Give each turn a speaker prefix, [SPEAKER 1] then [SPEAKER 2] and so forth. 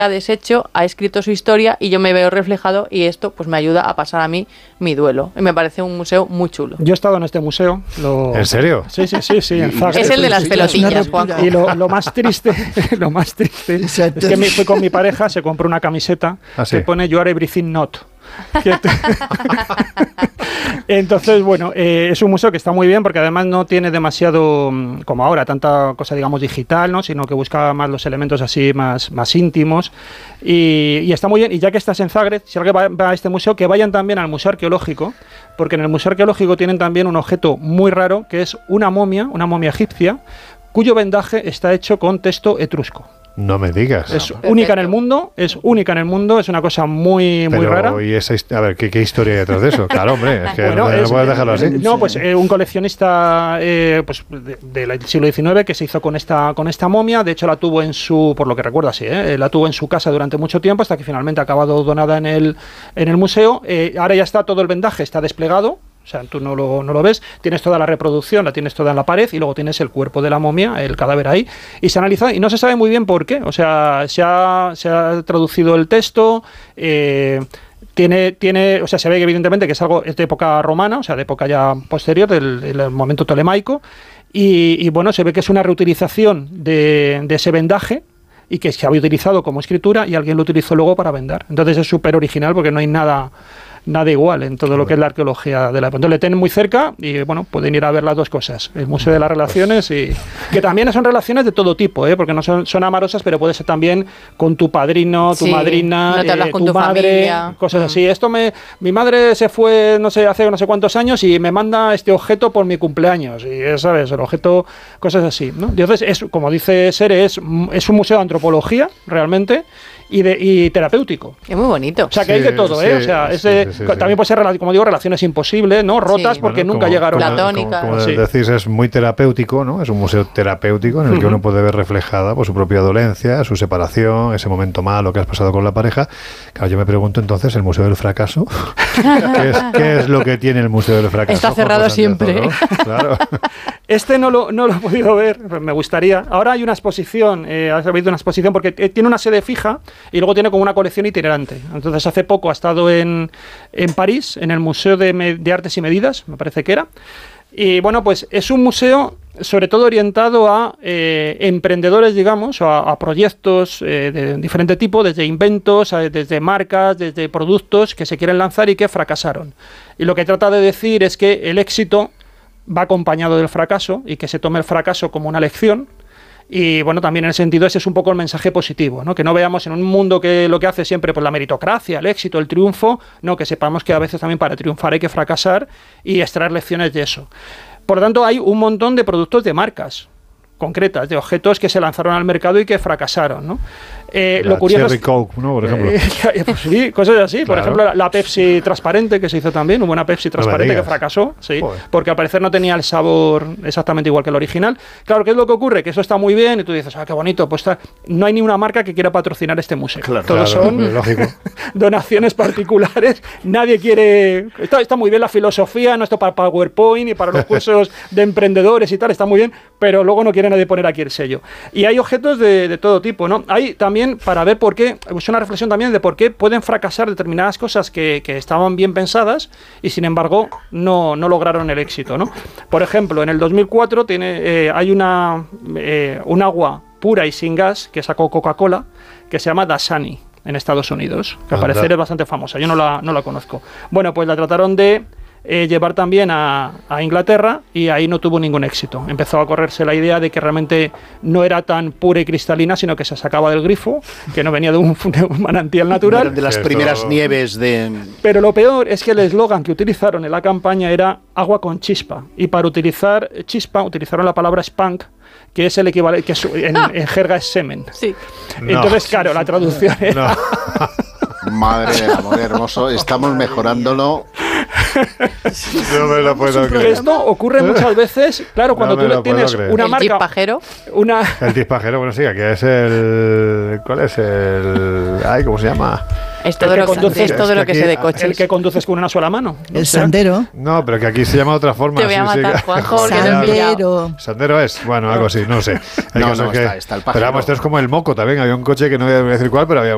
[SPEAKER 1] ha deshecho, ha escrito su historia y yo me veo reflejado y esto pues me ayuda a pasar a mí mi duelo. Y me parece un museo muy chulo.
[SPEAKER 2] Yo he estado en este museo.
[SPEAKER 3] ¿En serio?
[SPEAKER 2] Sí, en Zagreb.
[SPEAKER 1] Es el de las pelotillas, Juanjo.
[SPEAKER 2] Y lo más triste es que fui con mi pareja, se compró una camiseta que pone "You are everything not". Entonces, bueno, es un museo que está muy bien porque además no tiene demasiado, como ahora, tanta cosa, digamos, digital, ¿no? Sino que busca más los elementos así más íntimos y está muy bien. Y ya que estás en Zagreb, si alguien va a este museo, que vayan también al Museo Arqueológico, porque en el Museo Arqueológico tienen también un objeto muy raro, que es una momia egipcia, cuyo vendaje está hecho con testo etrusco.
[SPEAKER 3] No me digas.
[SPEAKER 2] Es única en el mundo, es una cosa muy rara.
[SPEAKER 3] Y esa, a ver, ¿qué historia hay detrás de eso? Claro, hombre, es que no puedes dejarlo así.
[SPEAKER 2] No, pues un coleccionista pues del siglo XIX que se hizo con esta momia, de hecho la tuvo por lo que recuerdo así, la tuvo en su casa durante mucho tiempo hasta que finalmente ha acabado donada en el museo. Ahora ya está todo el vendaje, está desplegado. O sea, tú no lo ves, tienes toda la reproducción, la tienes toda en la pared y luego tienes el cuerpo de la momia, el cadáver ahí, y se analiza y no se sabe muy bien por qué. O sea, se ha traducido el texto, o sea, se ve que evidentemente que es de época romana, o sea, de época ya posterior, del momento tolemaico, y bueno, se ve que es una reutilización de ese vendaje, y que se había utilizado como escritura y alguien lo utilizó luego para vendar. Entonces es súper original porque no hay nada igual en todo lo que es la arqueología de la época. Entonces le tienen muy cerca y bueno, pueden ir a ver las dos cosas, el Museo de las Relaciones y que también son relaciones de todo tipo, porque no son amorosas, pero puede ser también con tu padrino, tu madrina,
[SPEAKER 1] no te hablas con tu
[SPEAKER 2] madre,
[SPEAKER 1] familia.
[SPEAKER 2] Cosas así. Mi madre se fue, no sé, hace no sé cuántos años y me manda este objeto por mi cumpleaños y sabes, el objeto, cosas así, ¿no? Entonces es, como dice Sere, es un museo de antropología realmente y terapéutico.
[SPEAKER 1] Es muy bonito.
[SPEAKER 2] O sea, que hay de todo, ¿eh? O sea, también puede ser, como digo, relaciones imposibles, ¿no? Rotas porque nunca llegaron.
[SPEAKER 1] Platónicas.
[SPEAKER 3] Como decís, es muy terapéutico, ¿no? Es un museo terapéutico en el que uno puede ver reflejada su propia dolencia, su separación, ese momento malo que has pasado con la pareja. Claro, yo me pregunto entonces, ¿el Museo del Fracaso? ¿Qué es lo que tiene el Museo del Fracaso?
[SPEAKER 1] Está cerrado siempre.
[SPEAKER 3] ¿No? Claro.
[SPEAKER 2] Este no lo he podido ver, me gustaría. Ahora hay una exposición, ha habido una exposición porque tiene una sede fija y luego tiene como una colección itinerante. Entonces hace poco ha estado en París, en el Museo de Artes y Medidas, me parece que era. Y bueno, pues es un museo sobre todo orientado a emprendedores, digamos, o a proyectos de diferente tipo, desde inventos, desde marcas, desde productos que se quieren lanzar y que fracasaron. Y lo que trata de decir es que el éxito va acompañado del fracaso y que se tome el fracaso como una lección. Y bueno, también en el sentido ese es un poco el mensaje positivo, ¿no? Que no veamos en un mundo que lo que hace siempre pues la meritocracia, el éxito, el triunfo, no, que sepamos que a veces también para triunfar hay que fracasar y extraer lecciones de eso. Por lo tanto, hay un montón de productos de marcas concretas, de objetos que se lanzaron al mercado y que fracasaron, ¿no? Lo curioso
[SPEAKER 3] Cherry Coke, ¿no? Por ejemplo.
[SPEAKER 2] Pues sí, cosas así. Claro. Por ejemplo, la Pepsi transparente que se hizo también, hubo una Pepsi transparente que fracasó, sí, porque al parecer no tenía el sabor exactamente igual que el original. Claro, ¿qué es lo que ocurre? Que eso está muy bien y tú dices, qué bonito, pues no hay ni una marca que quiera patrocinar este museo.
[SPEAKER 3] Claro,
[SPEAKER 2] todos son donaciones particulares, nadie quiere... Está muy bien la filosofía, no esto para PowerPoint y para los cursos de emprendedores y tal, está muy bien, pero luego no quiere nadie poner aquí el sello. Y hay objetos de todo tipo, ¿no? Hay también para ver por qué, es una reflexión también de por qué pueden fracasar determinadas cosas que estaban bien pensadas y sin embargo no lograron el éxito, ¿no? Por ejemplo, en el 2004 hay un agua pura y sin gas que sacó Coca-Cola que se llama Dasani en Estados Unidos, que al parecer es bastante famosa, yo no la conozco. Bueno, pues la trataron de llevar también a Inglaterra y ahí no tuvo ningún éxito. Empezó a correrse la idea de que realmente no era tan pura y cristalina, sino que se sacaba del grifo, que no venía de un manantial natural.
[SPEAKER 4] De las primeras nieves de...
[SPEAKER 2] Pero lo peor es que el eslogan que utilizaron en la campaña era agua con chispa. Y para utilizar chispa utilizaron la palabra spunk, que es el equivalente, que en jerga es semen.
[SPEAKER 1] Sí.
[SPEAKER 2] Entonces, claro, la traducción era...
[SPEAKER 4] Madre del amor hermoso, estamos mejorándolo.
[SPEAKER 3] No me lo puedo creer.
[SPEAKER 2] Esto ocurre muchas veces, claro, cuando tú tienes una marca...
[SPEAKER 1] ¿El chispajero?
[SPEAKER 3] El chispajero, bueno, sí, que es el... ¿Cuál es el...? Ay, ¿cómo se llama?
[SPEAKER 1] Es todo lo que sé de coches.
[SPEAKER 2] El que conduces con una sola mano.
[SPEAKER 5] El sandero.
[SPEAKER 3] No, pero que aquí se llama de otra forma.
[SPEAKER 1] Te voy a matar, Juanjo.
[SPEAKER 5] Sandero.
[SPEAKER 3] Sandero es, bueno, algo así, no sé.
[SPEAKER 4] Está el pájaro.
[SPEAKER 3] Pero vamos, esto es como el moco también. Había un coche que no voy a decir cuál, pero había